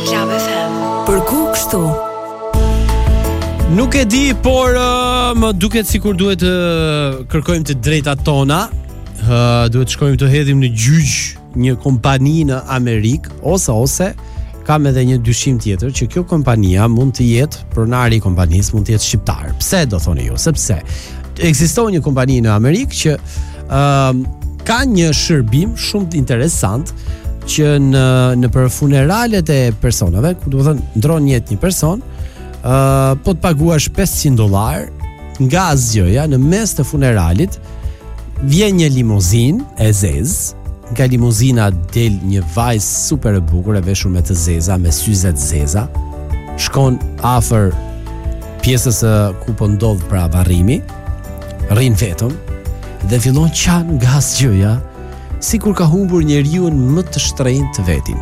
Club FM. Për ku kështu? Nuk e di, por më duket sikur duhet të kërkojmë të drejtat tona. Duhet të shkojmë të hedhim në gjyq një kompani në Amerikë ose kam edhe një dyshim tjetër që kjo kompania mund të jetë pronari i kompanisë, mund të jetë shqiptar. Pse do thoni ju? Sepse ekziston një kompani në Amerikë që ka një shërbim shumë të interesant që në për funeralet e personave, ku do të thënë ndron jetë një person, po të paguash $500 nga asgjëja në mes të funeralit, vjen një limuzin e zezë. Nga limuzina del një vajzë super e bukur e veshur me të zeza, me syze të zeza. Shkon afër pjesës ku po ndodh pra varrimi, rrin vetëm dhe fillon qan nga asgjëja, sikur ka humbur njeriu më të shtrenjtë të vetin.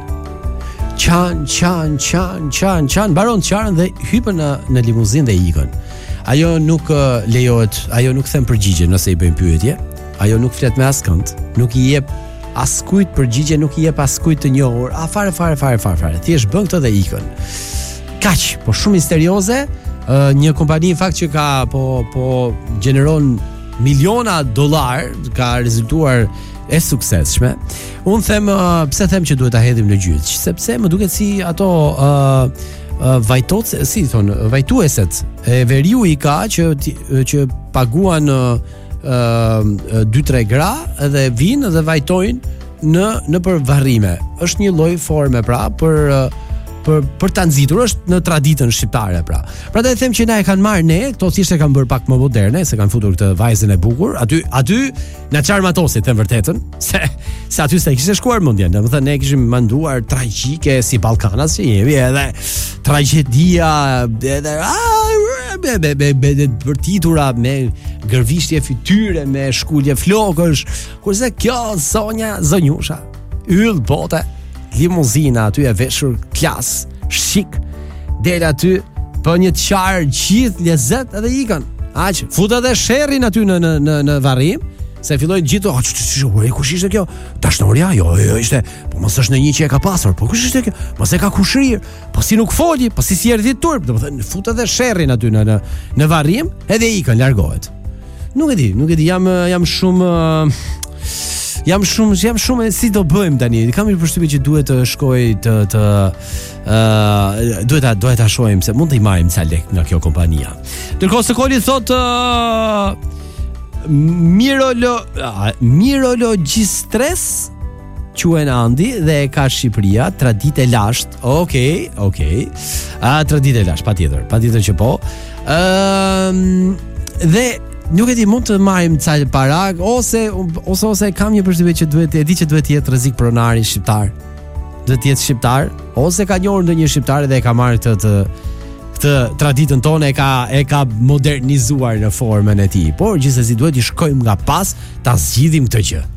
Qan, mbaron qarën dhe hypën në limuzinë dhe ikën. Ajo nuk lejohet, ajo nuk them përgjigje nëse i bëjmë pyetje. Ajo nuk flet me askënd, nuk i jep askujt përgjigje, nuk i jep askujt të njohur. Fare. Thjesht bën këtë dhe ikën. Kaq, po shumë misterioze, një kompani në fakt që ka po gjeneron miliona dollar, ka rezultuar e suksesshme. Unë them, pse them që duhet ta hedhim në gjyq, sepse më duket si ato vajtueset e veriu i ka që paguan 2-3 gra dhe vinë dhe vajtojnë në për varrime. Është një lloj forme pra për ta nxitur, është në traditën shqiptare pra. Prandaj them që na e kanë marrë ne, këto thjesht e kanë bërë pak më moderne, se kanë futur këtë vajzën e bukur. Aty na çarmatosi të vërtetën, se aty s'e kishte shkuar mendja. Domethënë ne kishim menduar tragjike si Ballkanas që jemi, edhe tragjedia, edhe përtitura me gërvishtje fytyre, me shkulje flokësh, kurse kjo zonjusha, yll bote, limuzina aty e veshur klas, shik, del aty për një qarë gjithë lezet edhe ikën. Aq, futa dhe sherrin aty në varrim, se fillojnë gjithë, kush ishte kjo? Dashnoria, jo, ishte, po mos është në një që e ka pasur, po kush ishte kjo? Mos e ka kushrir, po si nuk foli, po si erdhi turp, domethënë futa dhe sherrin aty në varrim, edhe ikën, largohet. Nuk e di, jam shumë si do bëjmë tani. Kam një përshtypje që duhet të shkoj duhet ta shohim se mund të i marrim ca lek nga kjo kompania. Ndërkohë Sokoli thot Mirologistres quhen Andi dhe e ka Shqipëria, traditë lashtë. Okej. Traditë lashtë, patjetër që po. Dhe nuk e di, mund të marrim ca para ose kam një përshtypje që duhet të jetë rrezik pronari shqiptar. Duhet të jetë shqiptar ose ka njohur ndonjë shqiptar dhe e ka marrë këtë traditën tonë, e ka modernizuar në formën e tij. Por gjithsesi duhet i shkojmë nga pas ta zgjidhim këtë gjë.